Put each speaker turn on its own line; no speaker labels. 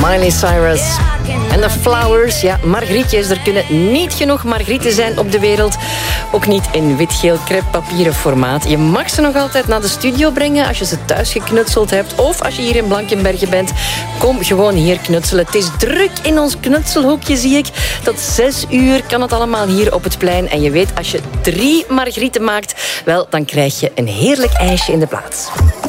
Miley Cyrus. En de Flowers, ja, margrietjes. Er kunnen niet genoeg margrieten zijn op de wereld. Ook niet in wit-geel crêpepapieren formaat. Je mag ze nog altijd naar de studio brengen als je ze thuis geknutseld hebt. Of als je hier in Blankenberge bent, kom gewoon hier knutselen. Het is druk in ons knutselhoekje, zie ik. Tot 6 uur kan het allemaal hier op het plein. En je weet, als je 3 margrieten maakt, wel, dan krijg je een heerlijk ijsje in de plaats.